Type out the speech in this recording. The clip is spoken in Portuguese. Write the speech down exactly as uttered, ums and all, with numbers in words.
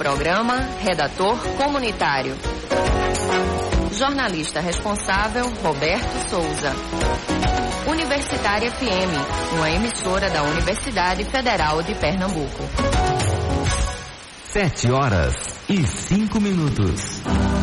programa, redator comunitário. Jornalista responsável, Roberto Souza. Universitária F M, uma emissora da Universidade Federal de Pernambuco. Sete horas e cinco minutos.